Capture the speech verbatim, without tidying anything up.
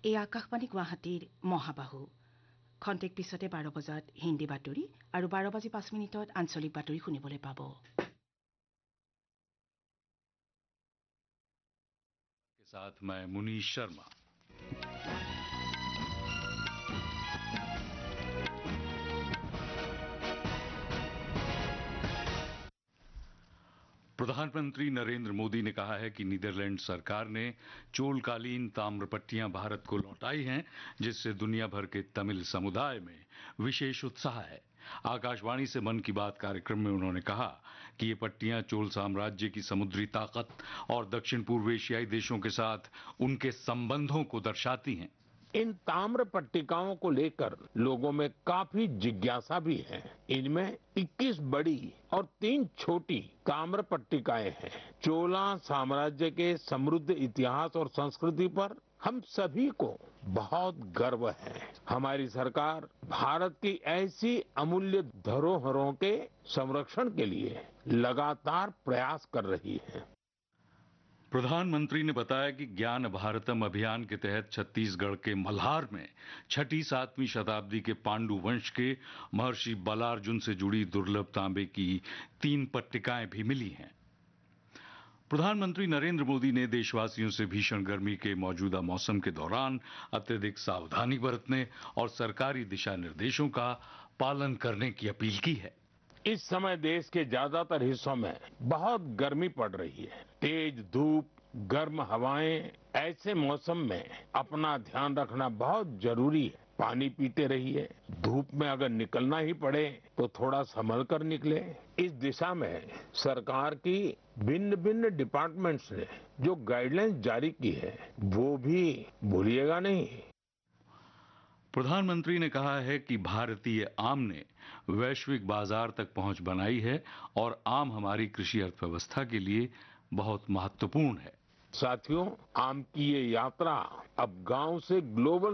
এই আকাশবাণী গুৱাহাটীৰ মহাবাহু খন্তেক পিছতে বাৰ বজাত হিন্দী বাতৰি আৰু বাৰ বাজি পাঁচ মিনিটত আঞ্চলিক বাতৰি শুনিবলৈ পাব। के साथ मैं मुनीश शर्मा। प्रधानमंत्री नरेंद्र मोदी ने कहा है कि नीदरलैंड सरकार ने चोलकालीन ताम्रपट्टियां भारत को लौटाई हैं, जिससे दुनिया भर के तमिल समुदाय में विशेष उत्साह है। आकाशवाणी से मन की बात कार्यक्रम में उन्होंने कहा कि ये पट्टियां चोल साम्राज्य की समुद्री ताकत और दक्षिण पूर्व एशियाई देशों के साथ उनके संबंधों को दर्शाती हैं। इन ताम्र पट्टिकाओं को लेकर लोगों में काफी जिज्ञासा भी है। इनमें इक्कीस बड़ी और तीन छोटी ताम्र पट्टिकाएं हैं। चोला साम्राज्य के समृद्ध इतिहास और संस्कृति पर हम सभी को बहुत गर्व है। हमारी सरकार भारत की ऐसी अमूल्य धरोहरों के संरक्षण के लिए लगातार प्रयास कर रही है। प्रधानमंत्री ने बताया कि ज्ञान भारतम अभियान के तहत छत्तीसगढ़ के मल्हार में छठी सातवीं शताब्दी के पांडु वंश के महर्षि बलार्जुन से जुड़ी दुर्लभ तांबे की तीन पट्टिकाएं भी मिली हैं। प्रधानमंत्री नरेंद्र मोदी ने देशवासियों से भीषण गर्मी के मौजूदा मौसम के दौरान अत्यधिक सावधानी बरतने और सरकारी दिशा निर्देशों का पालन करने की अपील की है। इस समय देश के ज्यादातर हिस्सों में बहुत गर्मी पड़ रही है। तेज धूप, गर्म हवाएं, ऐसे मौसम में अपना ध्यान रखना बहुत जरूरी है। पानी पीते रहिए। धूप में अगर निकलना ही पड़े तो थोड़ा संभल कर निकले। इस दिशा में सरकार की भिन्न भिन्न डिपार्टमेंट्स ने जो गाइडलाइंस जारी की है वो भी भूलिएगा नहीं। प्रधानमंत्री ने कहा है कि भारतीय आम ने वैश्विक बाजार तक पहुंच बनाई है और आम हमारी कृषि अर्थव्यवस्था के लिए बहुत महत्वपूर्ण है। साथियों, आम की ये यात्रा अब गांव से ग्लोबल